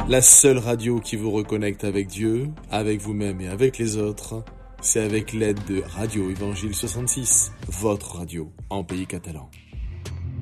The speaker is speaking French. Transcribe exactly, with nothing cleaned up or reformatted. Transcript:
La seule radio qui vous reconnecte avec Dieu, avec vous-même et avec les autres, c'est avec l'aide de Radio Évangile soixante-six, votre radio en pays catalan.